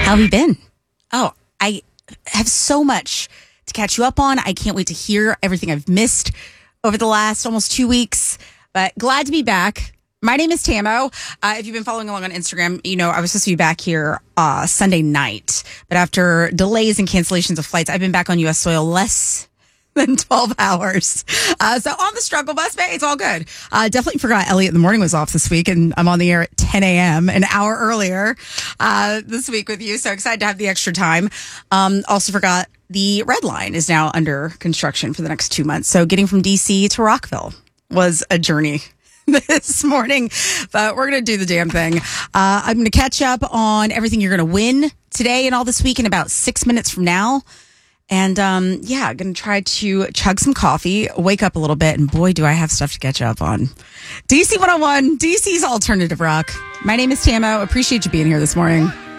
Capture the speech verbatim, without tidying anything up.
How have you been? Oh, I have so much to catch you up on. I can't wait to hear everything I've missed over the last almost two weeks. But glad to be back. My name is Tamo. Uh, if you've been following along on Instagram, you know I was supposed to be back here uh, Sunday night. But after delays and cancellations of flights, I've been back on U S soil less than twelve hours. Uh, so on the struggle bus, man, it's all good. Uh, definitely forgot Elliot in the morning was off this week, and I'm on the air at ten a.m., an hour earlier uh, this week with you. So excited to have the extra time. Um, also forgot the Red Line is now under construction for the next two months. So getting from D C to Rockville was a journey this morning, but we're going to do the damn thing. Uh, I'm going to catch up on everything you're going to win today and all this week in about six minutes from now. And, um, yeah, going to try to chug some coffee, wake up a little bit, and boy, do I have stuff to catch up on. D C one oh one, D C's Alternative Rock. My name is Tamo. Appreciate you being here this morning.